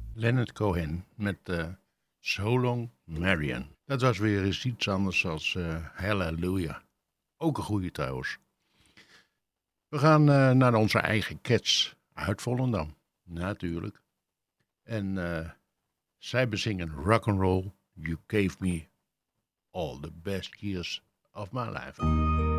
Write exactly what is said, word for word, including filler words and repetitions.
Leonard Cohen met uh, So Long Marian. Dat was weer eens iets anders als uh, Hallelujah. Ook een goede trouwens. We gaan uh, naar onze eigen Cats uit Volendam. Natuurlijk. En uh, zij bezingen rock'n'roll. You gave me all the best years of my life.